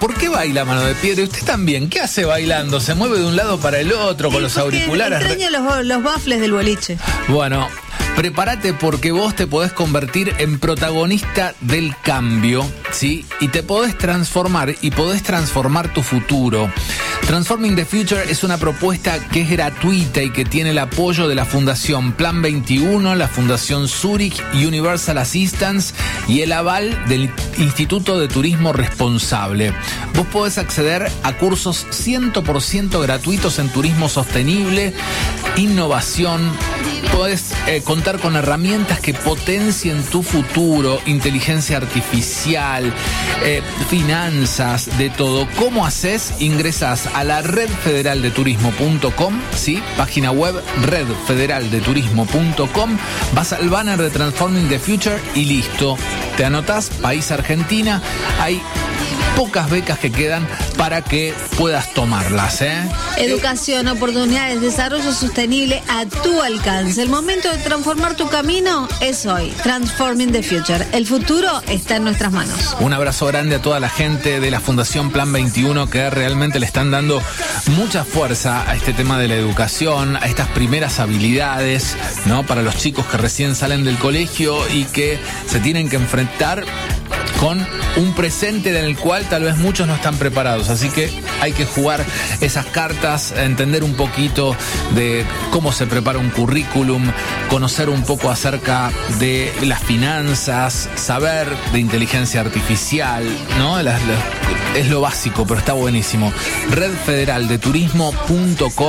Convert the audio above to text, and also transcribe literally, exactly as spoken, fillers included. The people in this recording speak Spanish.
¿por qué baila Mano de Piedra? Y usted también, ¿qué hace bailando? Se mueve de un lado para el otro con los auriculares. Extraña los, los baffles del boliche. Bueno, prepárate porque vos te podés convertir en protagonista del cambio, ¿sí? Y te podés transformar y podés transformar tu futuro. Transforming the Future es una propuesta que es gratuita y que tiene el apoyo de la Fundación Plan veintiuno, la Fundación Zurich Universal Assistance y el aval del Instituto de Turismo Responsable. Vos podés acceder a cursos cien por ciento gratuitos en turismo sostenible, innovación. Podés eh, contar con herramientas que potencien tu futuro, inteligencia artificial, eh, finanzas, de todo. ¿Cómo haces? Ingresás a la red federal de turismo punto com, ¿sí? Página web red federal de turismo punto com, vas al banner de Transforming the Future y listo. Te anotás, país Argentina, hay pocas becas que quedan para que puedas tomarlas, ¿eh? Educación, oportunidades, desarrollo sostenible a tu alcance. El momento de transformar tu camino es hoy. Transforming the Future. El futuro está en nuestras manos. Un abrazo grande a toda la gente de la Fundación Plan veintiuno que realmente le están dando mucha fuerza a este tema de la educación, a estas primeras habilidades, ¿no? Para los chicos que recién salen del colegio y que se tienen que enfrentar con un presente en el cual tal vez muchos no están preparados. Así que hay que jugar esas cartas, entender un poquito de cómo se prepara un currículum, conocer un poco acerca de las finanzas, saber de inteligencia artificial, ¿no? Las, las, es lo básico, pero está buenísimo. red federal de turismo punto com